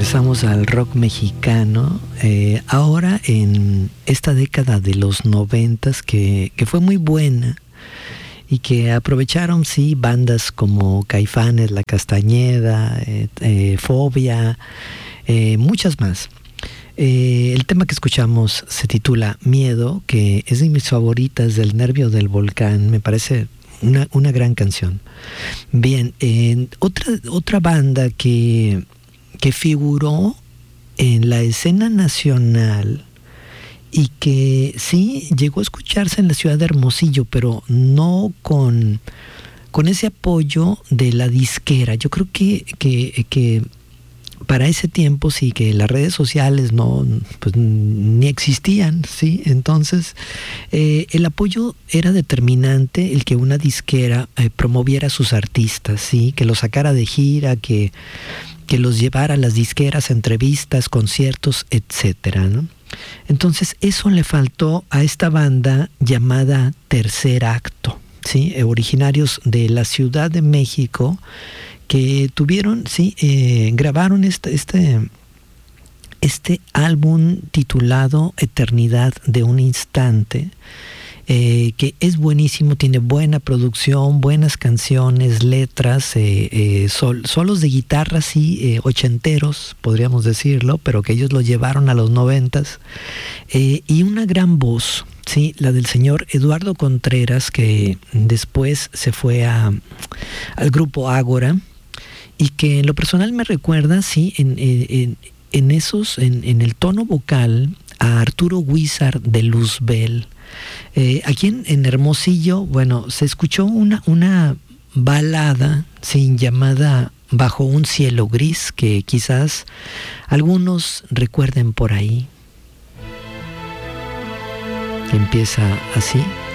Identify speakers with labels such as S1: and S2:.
S1: regresamos al rock mexicano, ahora en esta década de los 90s que fue muy buena y que aprovecharon, sí, bandas como Caifanes, La Castañeda, Fobia, muchas más. El tema que escuchamos se titula Miedo, que es de mis favoritas, del Nervio del Volcán, me parece una gran canción. Bien, otra banda que figuró en la escena nacional y que sí llegó a escucharse en la ciudad de Hermosillo, pero no con ese apoyo de la disquera. Yo creo que para ese tiempo sí que las redes sociales pues ni existían, sí. Entonces el apoyo era determinante, el que una disquera promoviera a sus artistas, sí, que los sacara de gira, que los llevara a las disqueras, entrevistas, conciertos, etcétera, ¿no? Entonces eso le faltó a esta banda llamada Tercer Acto, sí, originarios de la Ciudad de México, que tuvieron, sí, grabaron este álbum titulado Eternidad de un Instante, que es buenísimo, tiene buena producción, buenas canciones, letras, solos de guitarra, sí, ochenteros, podríamos decirlo, pero que ellos lo llevaron a los 90s, y una gran voz, sí, la del señor Eduardo Contreras, que después se fue al grupo Ágora, y que en lo personal me recuerda, sí, en el tono vocal a Arturo Guízar de Luzbel. Aquí en Hermosillo, bueno, se escuchó una balada, sí, llamada Bajo un cielo gris, que quizás algunos recuerden por ahí. Empieza así.